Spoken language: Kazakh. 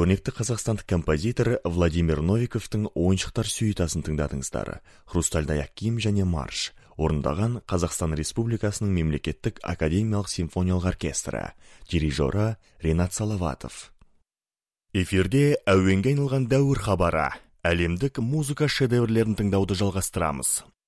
Көрнекті қазақстандық композитор Владимир Новиковтың ойыншықтар сюитасын тыңдадыңыздар. Хрустальды аяқ киім және марш. Орындаған Қазақстан Республикасының мемлекеттік академиялық симфониялық оркестрі. Дирижері Ренат Салаватов. Эфирде әуенге айналған дәуір хабары. Әлемдік музыка шедеврлерін тыңдауды жалғастырамыз.